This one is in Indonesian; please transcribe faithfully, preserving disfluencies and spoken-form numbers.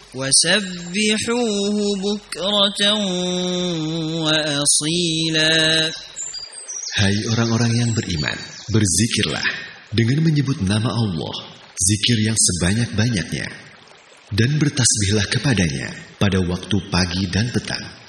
وسبحوه بكرة وأصيلا. Hai orang-orang yang beriman, berzikirlah dengan menyebut nama Allah, zikir yang sebanyak-banyaknya, dan bertasbihlah kepadanya pada waktu pagi dan petang.